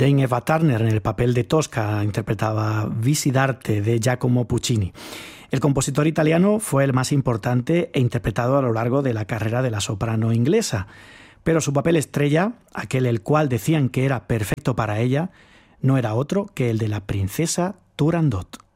Dame Eva Turner en el papel de Tosca interpretaba Visidarte de Giacomo Puccini. El compositor italiano fue el más importante e interpretado a lo largo de la carrera de la soprano inglesa, pero su papel estrella, aquel el cual decían que era perfecto para ella, no era otro que el de la princesa Turandot.